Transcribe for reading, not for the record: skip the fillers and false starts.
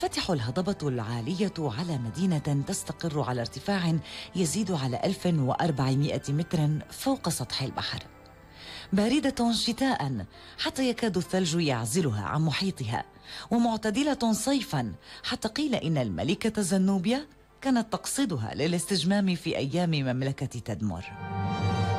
فتح الهضبة العالية على مدينة تستقر على ارتفاع يزيد على 1400 متر فوق سطح البحر، باردة شتاء حتى يكاد الثلج يعزلها عن محيطها، ومعتدلة صيفا حتى قيل إن الملكة زنوبيا كانت تقصدها للاستجمام في أيام مملكة تدمر.